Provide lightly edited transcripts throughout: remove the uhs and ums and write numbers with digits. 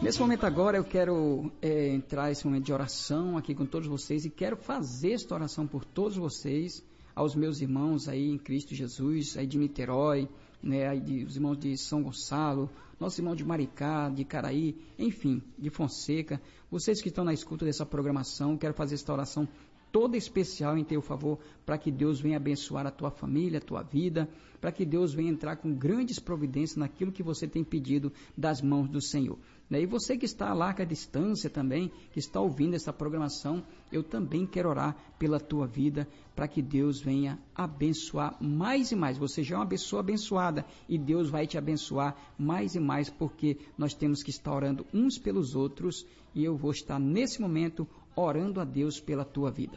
Nesse momento agora eu quero entrar nesse momento de oração aqui com todos vocês e quero fazer esta oração por todos vocês, aos meus irmãos aí em Cristo Jesus, aí de Niterói, né, aí os irmãos de São Gonçalo, nossos irmãos de Maricá, de Caraí, enfim, de Fonseca, vocês que estão na escuta dessa programação, quero fazer esta oração toda especial em teu favor, para que Deus venha abençoar a tua família, a tua vida, para que Deus venha entrar com grandes providências naquilo que você tem pedido das mãos do Senhor. E você que está lá à distância também, que está ouvindo essa programação, eu também quero orar pela tua vida, para que Deus venha abençoar mais e mais. Você já é uma pessoa abençoada e Deus vai te abençoar mais e mais, porque nós temos que estar orando uns pelos outros e eu vou estar nesse momento orando a Deus pela tua vida.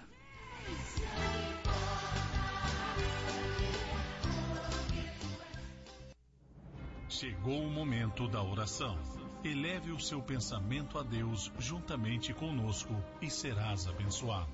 Chegou o momento da oração. Eleve o seu pensamento a Deus juntamente conosco e serás abençoado.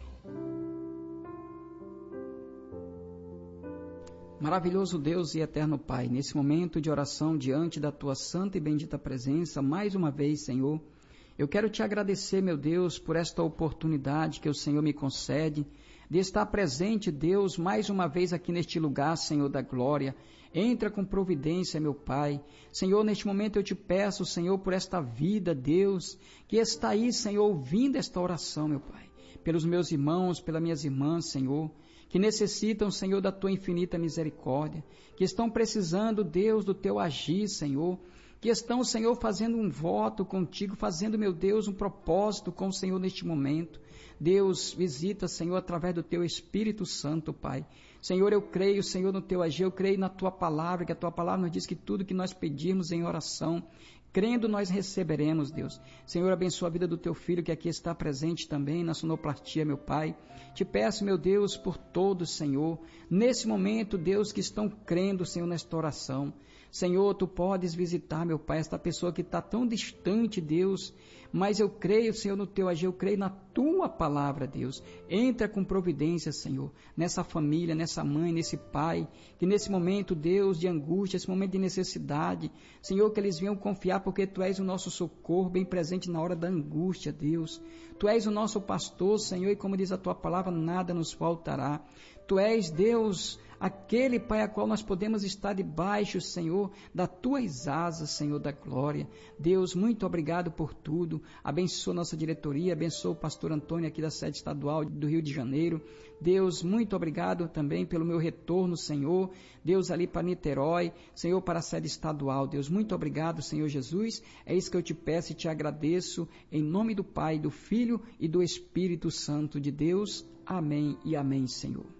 Maravilhoso Deus e eterno Pai, nesse momento de oração diante da tua santa e bendita presença, mais uma vez, Senhor, eu quero te agradecer, meu Deus, por esta oportunidade que o Senhor me concede de estar presente, Deus, mais uma vez aqui neste lugar, Senhor da glória. Entra com providência, meu Pai. Senhor, neste momento eu te peço, Senhor, por esta vida, Deus, que está aí, Senhor, ouvindo esta oração, meu Pai. Pelos meus irmãos, pelas minhas irmãs, Senhor, que necessitam, Senhor, da tua infinita misericórdia, que estão precisando, Deus, do teu agir, Senhor, que estão, Senhor, fazendo um voto contigo, fazendo, meu Deus, um propósito com o Senhor neste momento. Deus, visita, Senhor, através do teu Espírito Santo, Pai. Senhor, eu creio, Senhor, no teu agir, eu creio na tua palavra, que a tua palavra nos diz que tudo que nós pedirmos em oração, crendo nós receberemos, Deus. Senhor, abençoa a vida do teu filho que aqui está presente também na sonoplastia, meu Pai. Te peço, meu Deus, por todos, Senhor, nesse momento, Deus, que estão crendo, Senhor, nesta oração. Senhor, tu podes visitar, meu Pai, esta pessoa que está tão distante, Deus, mas eu creio, Senhor, no teu agir, eu creio na tua palavra, Deus. Entra com providência, Senhor, nessa família, nessa mãe, nesse pai, que nesse momento, Deus, de angústia, esse momento de necessidade, Senhor, que eles venham confiar, porque tu és o nosso socorro, bem presente na hora da angústia, Deus. Tu és o nosso pastor, Senhor, e como diz a tua palavra, nada nos faltará. Tu és, Deus, aquele, Pai, a qual nós podemos estar debaixo, Senhor, das tuas asas, Senhor da glória. Deus, muito obrigado por tudo. Abençoa nossa diretoria, abençoa o pastor Antônio aqui da sede estadual do Rio de Janeiro. Deus, muito obrigado também pelo meu retorno, Senhor. Deus, ali para Niterói, Senhor, para a sede estadual. Deus, muito obrigado, Senhor Jesus. É isso que eu te peço e te agradeço, em nome do Pai, do Filho e do Espírito Santo de Deus. Amém e amém, Senhor.